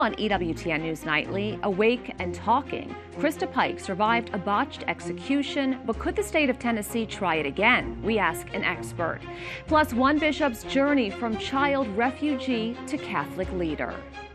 On EWTN News Nightly, awake and talking, Krista Pike survived a botched execution, but could the state of Tennessee try it again? We ask an expert. Plus, one bishop's journey from child refugee to Catholic leader.